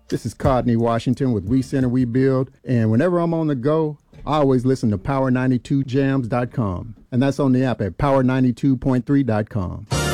This is Codney Washington with We Center, We Build. And whenever I'm on the go, I always listen to Power92Jams.com. And that's on the app at Power92.3.com.